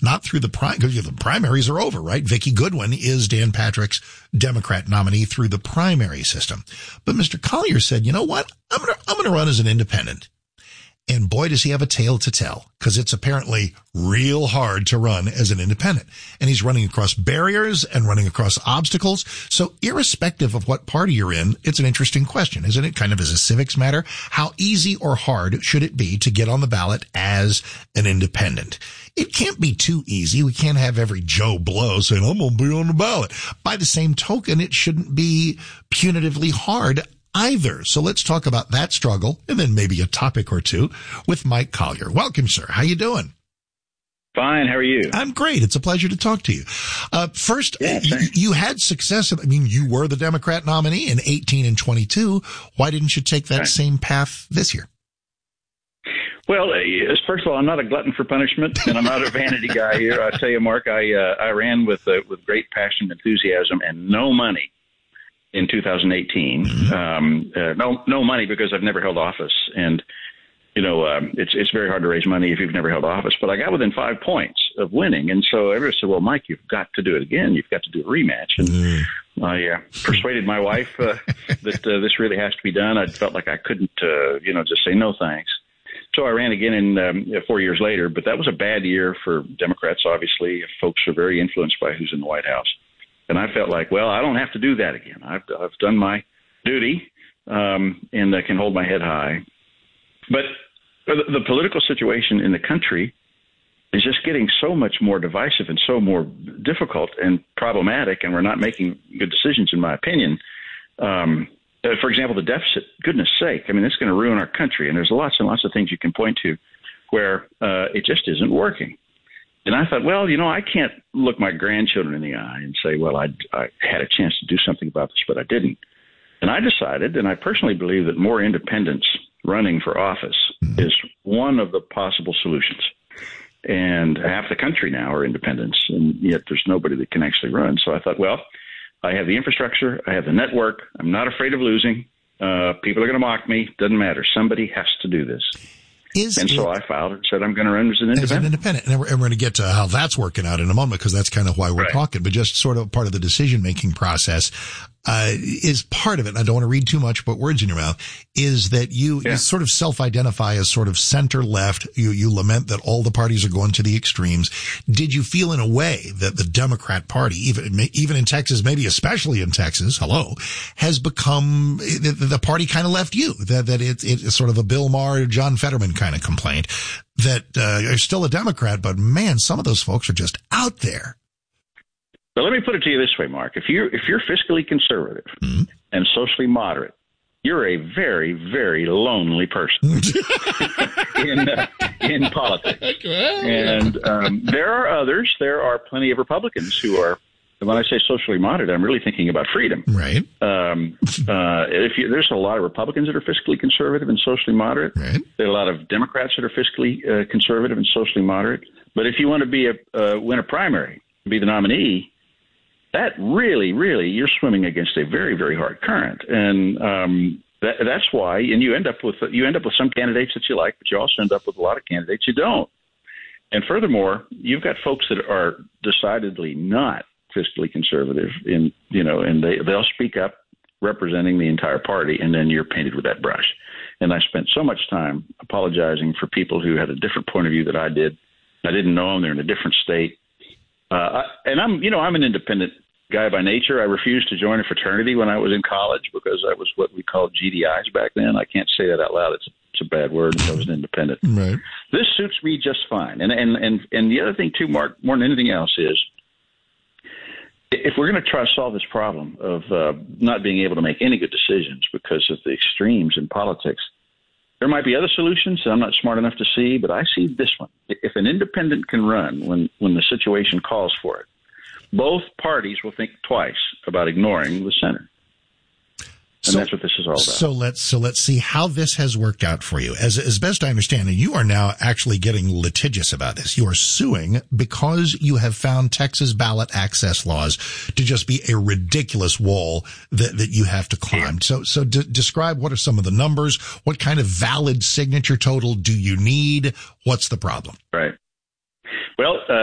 not through the because the primaries are over, right? Vicki Goodwin is Dan Patrick's Democrat nominee through the primary system. But Mr. Collier said, you know what? I'm going to run as an independent. And boy, does he have a tale to tell, because it's apparently real hard to run as an independent. And he's running across barriers and running across obstacles. So irrespective of what party you're in, it's an interesting question, isn't it? Kind of as a civics matter. How easy or hard should it be to get on the ballot as an independent? It can't be too easy. We can't have every Joe Blow saying, I'm going to be on the ballot. By the same token, it shouldn't be punitively hard either. So let's talk about that struggle and then maybe a topic or two with Mike Collier. Welcome, sir. How you doing? Fine. How are you? I'm great. It's a pleasure to talk to you. First, you had success. I mean, you were the Democrat nominee in 18 and 22. Why didn't you take that same path this year? Well, first of all, I'm not a glutton for punishment, and I'm not a vanity guy here. I tell you, Mark, I ran with great passion and enthusiasm and no money in 2018. No money because I've never held office. And, it's very hard to raise money if you've never held office. But I got within 5 points of winning. And so everyone said, well, Mike, you've got to do it again. You've got to do a rematch. And I persuaded my wife that this really has to be done. I felt like I couldn't, just say no thanks. So I ran again 4 years later. But that was a bad year for Democrats, obviously. Folks are very influenced by who's in the White House. And I felt like, well, I don't have to do that again. I've done my duty, and I can hold my head high. But the political situation in the country is just getting so much more divisive and so more difficult and problematic, and we're not making good decisions, in my opinion. For example, the deficit, goodness sake, I mean, it's going to ruin our country. And there's lots and lots of things you can point to where it just isn't working. And I thought, well, I can't look my grandchildren in the eye and say, well, I had a chance to do something about this, but I didn't. And I decided, and I personally believe that more independents running for office is one of the possible solutions. And half the country now are independents, and yet there's nobody that can actually run. So I thought, well, I have the infrastructure, I have the network, I'm not afraid of losing. People are going to mock me. Doesn't matter. Somebody has to do this. So I filed and said I'm going to run as an independent. And we're going to get to how that's working out in a moment, because that's kind of why we're talking. But just sort of part of the decision-making process is part of it. And I don't want to read too much, but words in your mouth, is that you sort of self-identify as sort of center-left. You lament that all the parties are going to the extremes. Did you feel in a way that the Democrat Party, even in Texas, maybe especially in Texas, has become, the party kind of left you? That it's sort of a Bill Maher, John Fetterman kind of complaint, that you're still a Democrat, but man, some of those folks are just out there. But let me put it to you this way, Mark. If you're fiscally conservative and socially moderate, you're a very, very lonely person in politics. And there are others. There are plenty of Republicans who are, when I say socially moderate, I'm really thinking about freedom. Right. There's a lot of Republicans that are fiscally conservative and socially moderate. Right. There are a lot of Democrats that are fiscally conservative and socially moderate. But if you want to win a primary, be the nominee, that really, really, you're swimming against a very, very hard current, and that's why. And you end up with some candidates that you like, but you also end up with a lot of candidates you don't. And furthermore, you've got folks that are decidedly not fiscally conservative, and they'll speak up representing the entire party, and then you're painted with that brush. And I spent so much time apologizing for people who had a different point of view that I did. I didn't know them; they're in a different state. And I'm an independent guy by nature. I refused to join a fraternity when I was in college because I was what we called GDIs back then. I can't say that out loud. It's a bad word. I was an independent. Right. This suits me just fine. And the other thing too, Mark, more than anything else, is if we're going to try to solve this problem of not being able to make any good decisions because of the extremes in politics, there might be other solutions that I'm not smart enough to see, but I see this one. If an independent can run when the situation calls for it, both parties will think twice about ignoring the center. And that's what this is all about. So let's see how this has worked out for you. As best I understand, and you are now actually getting litigious about this. You are suing because you have found Texas ballot access laws to just be a ridiculous wall that you have to climb. Yeah. So describe what are some of the numbers? What kind of valid signature total do you need? What's the problem? Right. Well,